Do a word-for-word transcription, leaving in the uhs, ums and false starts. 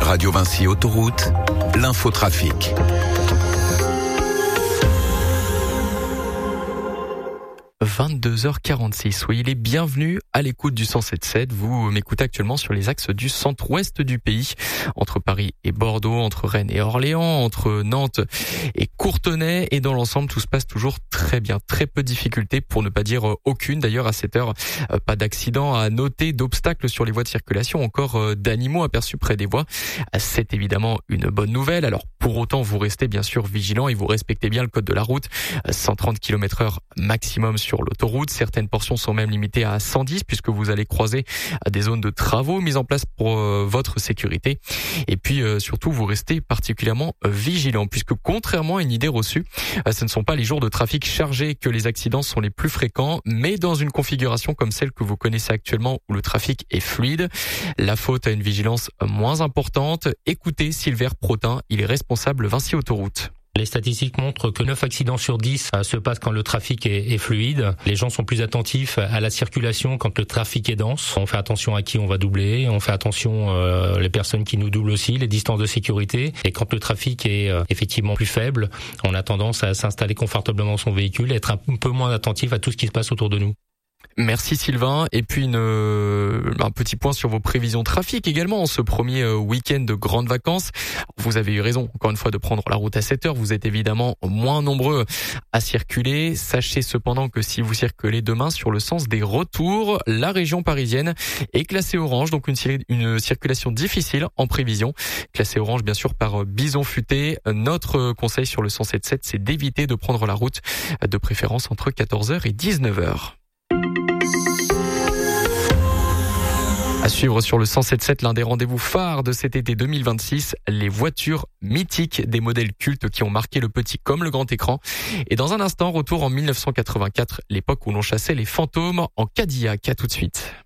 Radio Vinci Autoroute, l'infotrafic. vingt-deux heures quarante-six. Soyez les bienvenus à l'écoute du cent sept sept. Vous m'écoutez actuellement sur les axes du centre-ouest du pays, entre Paris et Bordeaux, entre Rennes et Orléans, entre Nantes et Courtenay. Et dans l'ensemble, tout se passe toujours très bien. Très peu de difficultés, pour ne pas dire aucune. D'ailleurs, à cette heure, pas d'accident à noter, d'obstacles sur les voies de circulation, encore d'animaux aperçus près des voies. C'est évidemment une bonne nouvelle. Alors, pour autant, vous restez bien sûr vigilants et vous respectez bien le code de la route. cent trente kilomètres heure maximum sur l'autoroute. Certaines portions sont même limitées à cent dix puisque vous allez croiser des zones de travaux mises en place pour euh, votre sécurité. Et puis euh, surtout, vous restez particulièrement euh, vigilants puisque contrairement à une idée reçue, euh, ce ne sont pas les jours de trafic chargés que les accidents sont les plus fréquents, mais dans une configuration comme celle que vous connaissez actuellement où le trafic est fluide. La faute à une vigilance moins importante. Écoutez Silver Protin, il est responsable Vinci Autoroute. Les statistiques montrent que neuf accidents sur dix se passent quand le trafic est, est fluide. Les gens sont plus attentifs à la circulation quand le trafic est dense. On fait attention à qui on va doubler, on fait attention euh, les personnes qui nous doublent aussi, les distances de sécurité. Et quand le trafic est euh, effectivement plus faible, on a tendance à s'installer confortablement dans son véhicule et être un peu moins attentif à tout ce qui se passe autour de nous. Merci Sylvain. Et puis une, un petit point sur vos prévisions trafic également en ce premier week-end de grandes vacances. Vous avez eu raison, encore une fois, de prendre la route à sept heures. Vous êtes évidemment moins nombreux à circuler. Sachez cependant que si vous circulez demain sur le sens des retours, la région parisienne est classée orange, donc une, une circulation difficile en prévision. Classée orange bien sûr par Bison Futé. Notre conseil sur le cent sept sept, c'est d'éviter de prendre la route, de préférence entre quatorze heures et dix-neuf heures. À suivre sur le cent sept sept, l'un des rendez-vous phares de cet été deux mille vingt-six, les voitures mythiques, des modèles cultes qui ont marqué le petit comme le grand écran. Et dans un instant, retour en mille neuf cent quatre-vingt-quatre, l'époque où l'on chassait les fantômes en Cadillac. À tout de suite.